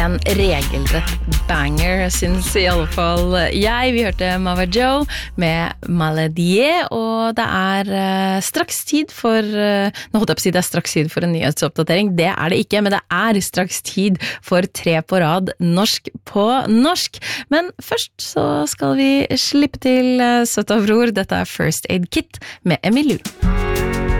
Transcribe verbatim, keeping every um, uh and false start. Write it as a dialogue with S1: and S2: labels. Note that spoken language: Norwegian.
S1: en regelrett banger, synes i alle fall jeg. Vi hørte Mava Joe med Maladie, og det er uh, straks tid for, uh, nå holdt jeg på å si det er straks tid for en nyhetsoppdatering, det er det ikke, men det er straks tid for tre på rad norsk på norsk. Men først så skal vi slippe til uh, søta bror, dette er First Aid Kit med Emilu.